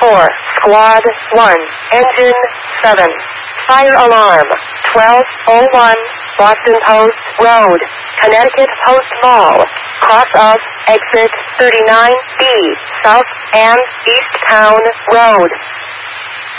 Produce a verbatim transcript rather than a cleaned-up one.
four, Squad one, Engine seven. Fire alarm, twelve oh one, Boston Post Road, Connecticut Post Mall, cross of exit thirty-nine B, South and East Town Road.